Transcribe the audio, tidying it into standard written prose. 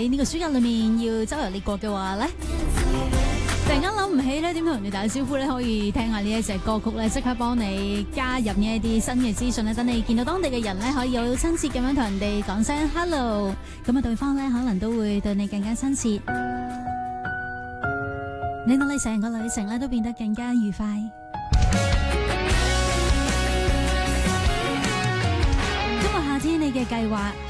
喺呢個暑假裏面要周遊列國嘅話咧，突然間諗唔起咧點同人哋打招呼咧，可以聽下呢一隻歌曲咧，即刻幫你加入呢一啲新嘅資訊咧，等你見到當地嘅人咧，可以有親切咁樣同人哋講聲 hello， 咁啊對方咧可能都會對你更加親切，令到你成個旅程咧都變得更加愉快。今日夏天你嘅計劃